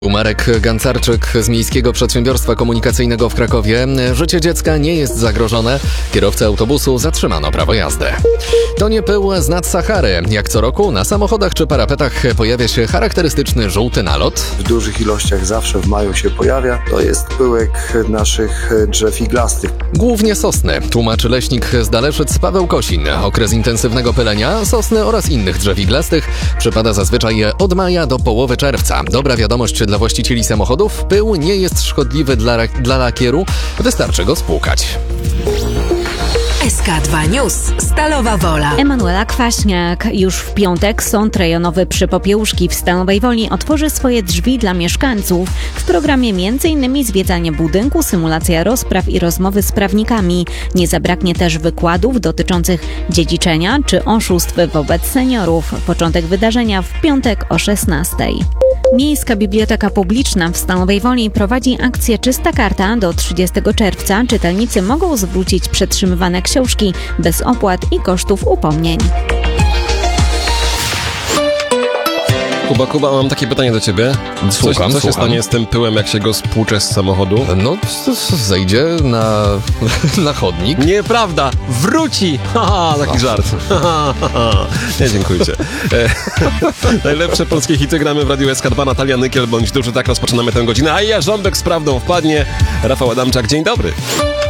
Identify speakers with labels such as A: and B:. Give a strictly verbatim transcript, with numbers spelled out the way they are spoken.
A: Marek Gancarczyk z Miejskiego Przedsiębiorstwa Komunikacyjnego w Krakowie. Życie dziecka nie jest zagrożone. Kierowcę autobusu zatrzymano prawo jazdy. To nie pył z nad Sahary. Jak co roku na samochodach czy parapetach pojawia się charakterystyczny żółty nalot.
B: W dużych ilościach zawsze w maju się pojawia. To jest pyłek naszych drzew iglastych.
A: Głównie sosny, tłumaczy leśnik z Daleszyc Paweł Kosin. Okres intensywnego pylenia sosny oraz innych drzew iglastych przypada zazwyczaj od maja do połowy czerwca. Dobra wiadomość dla właścicieli samochodów: pył nie jest szkodliwy dla, dla lakieru, wystarczy go spłukać.
C: S K dwa News. Stalowa Wola.
D: Emanuela Kwaśniak. Już w piątek Sąd Rejonowy przy Popiełuszki w Stalowej Woli otworzy swoje drzwi dla mieszkańców. W programie m.in. zwiedzanie budynku, symulacja rozpraw i rozmowy z prawnikami. Nie zabraknie też wykładów dotyczących dziedziczenia czy oszustw wobec seniorów. Początek wydarzenia w piątek o szesnastej. Miejska Biblioteka Publiczna w Stalowej Woli prowadzi akcję Czysta Karta. Do trzydziestego czerwca czytelnicy mogą zwrócić przetrzymywane książki bez opłat i kosztów upomnień.
E: Kuba, Kuba, mam takie pytanie do ciebie.
A: Słucham,
E: Co, co się
A: słucham.
E: stanie z tym pyłem, jak się go spłucze z samochodu?
A: No, zejdzie na, na chodnik.
E: Nieprawda! Wróci! Haha, taki żart. Ha, ha, ha. Nie, dziękujcie. E, najlepsze polskie hity gramy w Radiu S K dwa. Natalia Nykiel bądź Duży Tak. Rozpoczynamy tę godzinę. A ja, Rząbek z prawdą wpadnie. Rafał Adamczak, dzień dobry.